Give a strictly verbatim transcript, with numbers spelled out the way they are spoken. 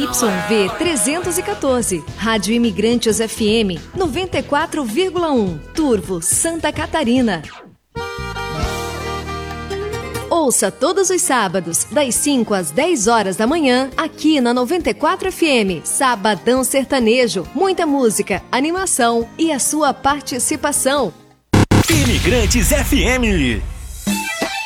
V trezentos e quatorze. Rádio Imigrantes F M noventa e quatro vírgula um. Turvo, Santa Catarina. Ouça todos os sábados, das cinco às dez horas da manhã, aqui na noventa e quatro F M. Sabadão Sertanejo. Muita música, animação e a sua participação. Imigrantes F M.